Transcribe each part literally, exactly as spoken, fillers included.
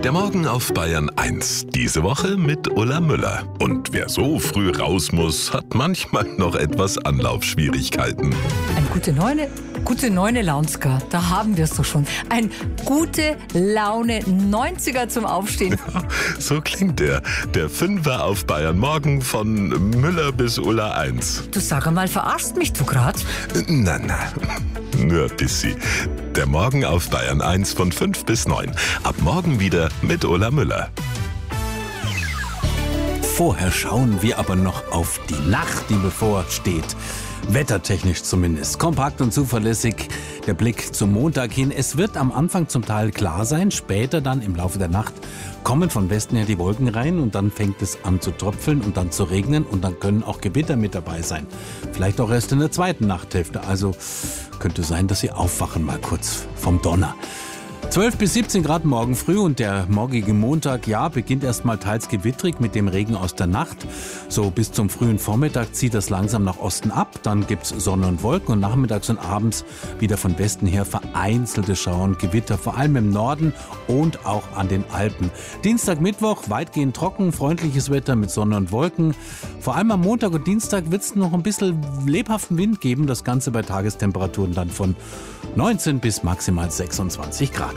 Der Morgen auf Bayern eins. Diese Woche mit Ulla Müller. Und wer so früh raus muss, hat manchmal noch etwas Anlaufschwierigkeiten. Ein gute Neune, gute Neune Launska, da haben wir es doch schon. Ein gute Laune neunziger zum Aufstehen. Ja, so klingt der. Der Fünfer auf Bayern Morgen von Müller bis Ulla eins. Du sag einmal, verarschst mich du grad? Na, na, nur ein bisschen. Der Morgen auf Bayern eins von fünf bis neun. Ab morgen wieder mit Ulla Müller. Vorher schauen wir aber noch auf die Nacht, die bevorsteht. Wettertechnisch zumindest. Kompakt und zuverlässig der Blick zum Montag hin. Es wird am Anfang zum Teil klar sein, später dann im Laufe der Nacht kommen von Westen her die Wolken rein und dann fängt es an zu tröpfeln und dann zu regnen und dann können auch Gewitter mit dabei sein. Vielleicht auch erst in der zweiten Nachthälfte. Also könnte sein, dass Sie aufwachen mal kurz vom Donner. zwölf bis siebzehn Grad morgen früh und der morgige Montag, ja, beginnt erstmal teils gewittrig mit dem Regen aus der Nacht. So bis zum frühen Vormittag zieht das langsam nach Osten ab. Dann gibt's Sonne und Wolken und nachmittags und abends wieder von Westen her vereinzelte Schauer und Gewitter, vor allem im Norden und auch an den Alpen. Dienstag, Mittwoch weitgehend trocken, freundliches Wetter mit Sonne und Wolken. Vor allem am Montag und Dienstag wird's noch ein bisschen lebhaften Wind geben. Das Ganze bei Tagestemperaturen dann von neunzehn bis maximal sechsundzwanzig Grad.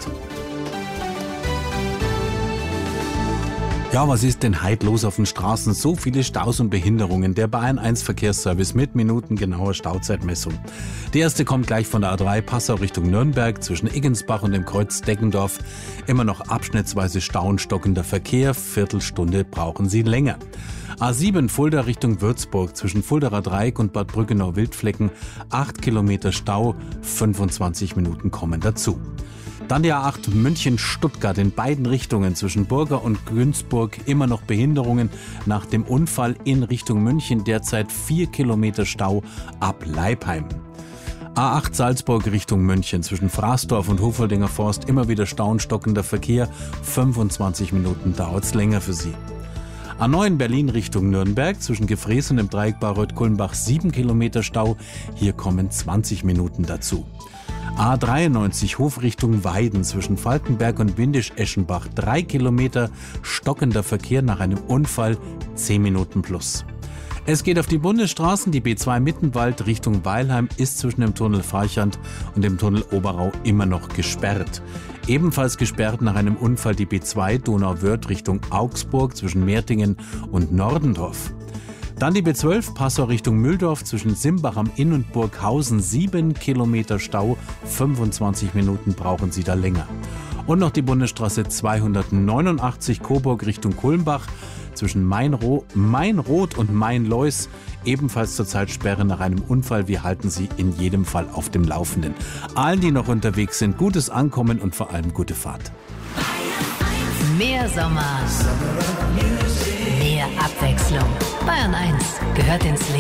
Ja, was ist denn heute los auf den Straßen? So viele Staus und Behinderungen. Der Bayern eins Verkehrsservice mit minutengenauer Stauzeitmessung. Die erste kommt gleich von der A drei Passau Richtung Nürnberg zwischen Iggensbach und dem Kreuz Deggendorf. Immer noch abschnittsweise Stau und stockender Verkehr. Viertelstunde brauchen Sie länger. A sieben Fulda Richtung Würzburg zwischen Fuldaer Dreieck und Bad Brückenau-Wildflecken. acht Kilometer Stau, fünfundzwanzig Minuten kommen dazu. Dann die A acht München-Stuttgart in beiden Richtungen zwischen Burger und Günzburg. Immer noch Behinderungen nach dem Unfall in Richtung München. Derzeit vier Kilometer Stau ab Leipheim. A acht Salzburg Richtung München zwischen Fraßdorf und Hofoldinger Forst. Immer wieder Stau und stockender Verkehr. fünfundzwanzig Minuten dauert's länger für Sie. A neun Berlin Richtung Nürnberg zwischen Gefrees und dem Dreieck Bayreuth-Kulmbach sieben Kilometer Stau. Hier kommen zwanzig Minuten dazu. A dreiundneunzig Hof Richtung Weiden zwischen Falkenberg und Windisch-Eschenbach drei Kilometer stockender Verkehr nach einem Unfall, zehn Minuten plus. Es geht auf die Bundesstraßen. Die B zwei Mittenwald Richtung Weilheim ist zwischen dem Tunnel Farchant und dem Tunnel Oberau immer noch gesperrt. Ebenfalls gesperrt nach einem Unfall die B zwei Donauwörth Richtung Augsburg zwischen Meertingen und Nordendorf. Dann die B zwölf Passau Richtung Mühldorf zwischen Simbach am Inn und Burghausen sieben Kilometer Stau, fünfundzwanzig Minuten brauchen Sie da länger. Und noch die Bundesstraße zweihundertneunundachtzig Coburg Richtung Kulmbach zwischen Mainro- Mainroth und Mainlois, ebenfalls zurzeit Sperre nach einem Unfall. Wir halten Sie in jedem Fall auf dem Laufenden. Allen, die noch unterwegs sind, gutes Ankommen und vor allem gute Fahrt. Mehr Sommer, mehr Abwechslung. Bayern eins gehört ins Leben.